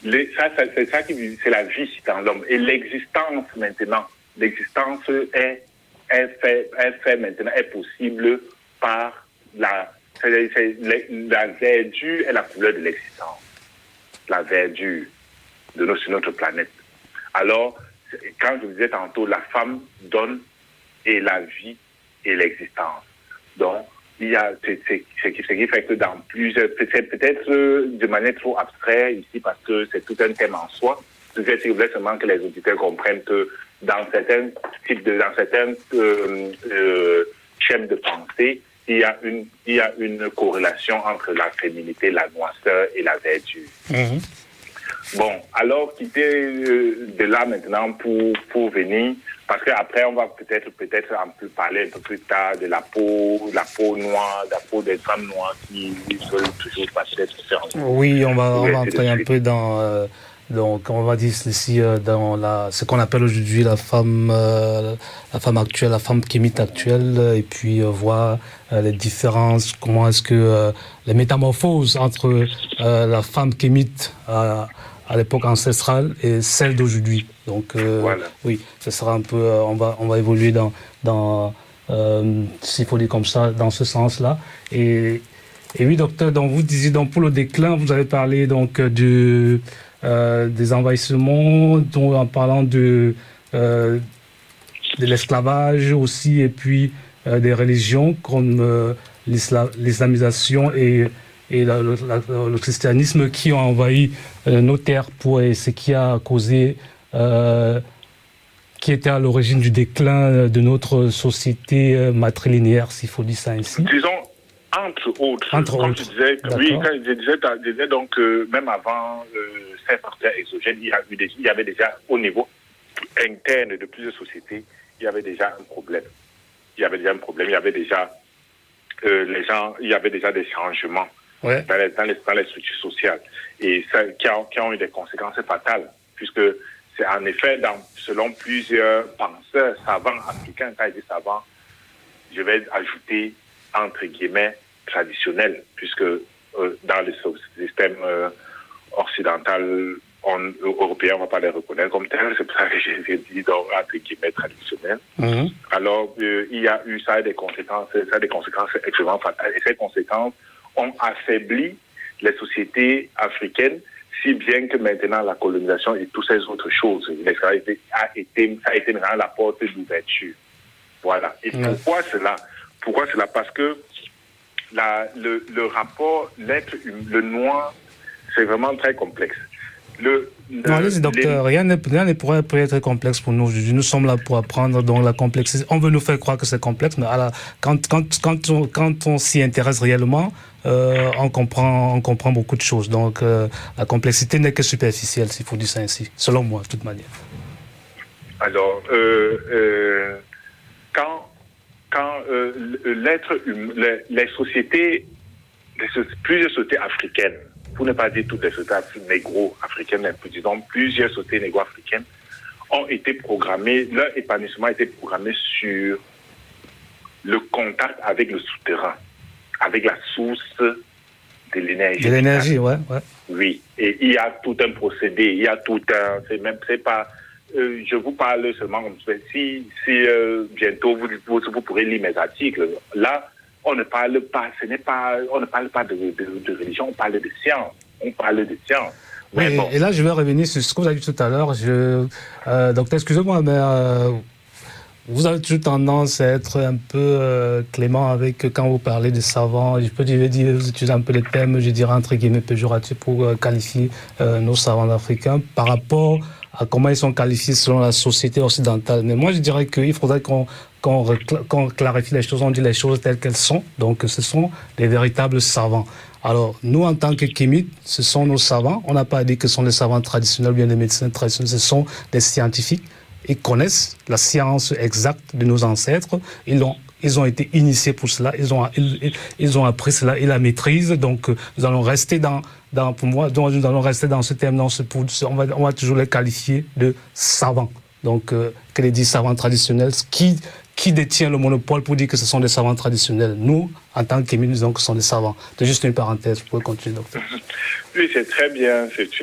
C'est ça qui c'est la vie dans l'homme. Et l'existence maintenant, l'existence est possible par la verdure est la couleur de l'existence. La verdure sur notre planète. Alors, quand je disais tantôt, la femme donne et la vie et l'existence. Donc, il y a ce qui fait que dans plusieurs, c'est peut-être de manière trop abstraite ici parce que c'est tout un thème en soi. Je voulais seulement que les auditeurs comprennent que dans certains schèmes de pensée, il y a une corrélation entre la féminité, la noirceur et la verdure. Mm-hmm. Bon, alors quitter de là maintenant pour venir, parce qu'après on va peut-être un peu parler un peu plus tard de la peau noire, la peau des femmes noires qui veulent toujours passer des différences. Oui, on va entrer un peu dans donc on va dire ici dans ce qu'on appelle aujourd'hui la femme actuelle, la femme kémite actuelle, et puis voir les différences, comment est-ce que les métamorphoses entre la femme kémite à l'époque ancestrale et celle d'aujourd'hui. Donc voilà. Oui, ce sera un peu on va évoluer dans s'il faut dire comme ça, dans ce sens-là. Et oui, docteur, donc vous disiez donc pour le déclin, vous avez parlé donc des envahissements, donc en parlant de l'esclavage aussi, et puis des religions comme l'islamisation et le christianisme qui ont envahi nos terres et ce qui a causé, qui était à l'origine du déclin de notre société matrilinéaire, s'il faut dire ça ainsi. Disons, entre autres. Comme je disais, oui, quand je disais donc même avant ces facteurs exogènes, il y avait déjà au niveau interne de plusieurs sociétés, il y avait déjà un problème. Il y avait déjà il y avait déjà des changements. Ouais. Dans les structures sociales et ça, qui ont eu des conséquences fatales, puisque c'est en effet, selon plusieurs penseurs savants africains, quand je dis savants, je vais ajouter entre guillemets traditionnels, puisque dans le système occidental, européen, on ne va pas les reconnaître comme tels, c'est pour ça que j'ai dit donc entre guillemets traditionnels. Mm-hmm. Alors, il y a eu ça a des conséquences extrêmement fatales, et ces conséquences ont affaibli les sociétés africaines, si bien que maintenant la colonisation et toutes ces autres choses, ça a été vraiment la porte d'ouverture. Voilà. Et pourquoi cela? Parce que le rapport, le noir, c'est vraiment très complexe. Non, allez-y, docteur, rien ne pourrait être complexe pour nous. Nous sommes là pour apprendre donc la complexité. On veut nous faire croire que c'est complexe, mais quand on s'y intéresse réellement, on comprend beaucoup de choses. Donc la complexité n'est que superficielle, s'il faut dire ça ainsi, selon moi, de toute manière. Alors, quand les sociétés, plusieurs sociétés africaines, pour ne pas dire toutes les sociétés négro-africaines, disons plusieurs sociétés négro-africaines, ont été programmées, leur épanouissement a été programmé sur le contact avec le souterrain, avec la source de l'énergie. De l'énergie, ouais. Oui, et il y a tout un procédé, il y a tout un... C'est pas... je vous parle seulement comme ça. Si bientôt vous pourrez lire mes articles, là, on ne parle pas de religion, on parle de science. Oui, bon. Et là, je vais revenir sur ce que vous avez dit tout à l'heure. Docteur, excusez-moi, mais vous avez toujours tendance à être un peu clément avec quand vous parlez de savants. Je peux dire, vous utilisez un peu les thèmes, je dirais, entre guillemets, péjoratifs pour qualifier nos savants africains par rapport à comment ils sont qualifiés selon la société occidentale. Mais moi, je dirais qu'il faudrait qu'on clarifie les choses, on dit les choses telles qu'elles sont. Donc, ce sont des véritables savants. Alors, nous, en tant que kémites, ce sont nos savants. On n'a pas dit que ce sont des savants traditionnels ou bien des médecins traditionnels. Ce sont des scientifiques. Ils connaissent la science exacte de nos ancêtres. Ils ont été initiés pour cela. Ils ont appris cela. Ils la maîtrisent. Donc, nous allons rester pour moi, nous allons rester dans ce thème. On va toujours les qualifier de savants. Donc, que les dits savants traditionnels, qui détient le monopole pour dire que ce sont des savants traditionnels? Nous, en tant qu'émis, nous disons que ce sont des savants. C'est juste une parenthèse. Vous pouvez continuer, docteur. Oui, c'est très bien.